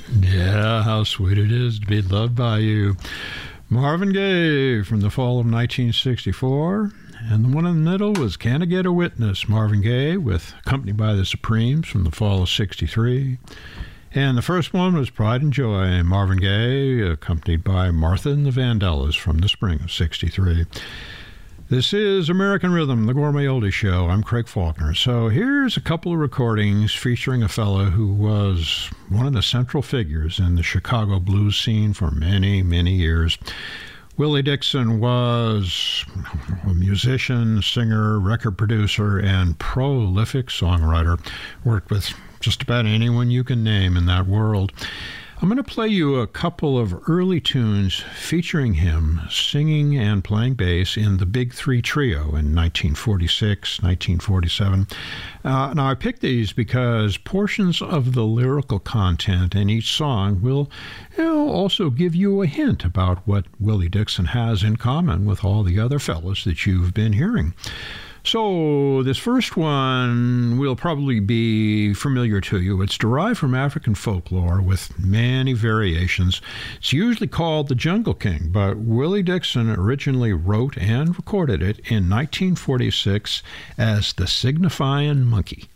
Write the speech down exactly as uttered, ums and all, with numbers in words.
Yeah, how sweet it is to be loved by you. Marvin Gaye from the fall of nineteen sixty-four. And the one in the middle was Can I Get a Witness? Marvin Gaye, with accompanied by the Supremes from the fall of sixty-three. And the first one was Pride and Joy, Marvin Gaye, accompanied by Martha and the Vandellas from the spring of sixty-three. This is American Rhythm, the Gourmet Oldie Show. I'm Craig Faulkner. So here's a couple of recordings featuring a fellow who was one of the central figures in the Chicago blues scene for many, many years. Willie Dixon was a musician, singer, record producer, and prolific songwriter. Worked with just about anyone you can name in that world. I'm going to play you a couple of early tunes featuring him singing and playing bass in the Big Three Trio in nineteen forty-six, nineteen forty-seven. Uh, now, I picked these because portions of the lyrical content in each song will, you know, also give you a hint about what Willie Dixon has in common with all the other fellas that you've been hearing. So this first one will probably be familiar to you. It's derived from African folklore with many variations. It's usually called the Jungle King, but Willie Dixon originally wrote and recorded it in nineteen forty-six as the Signifying Monkey.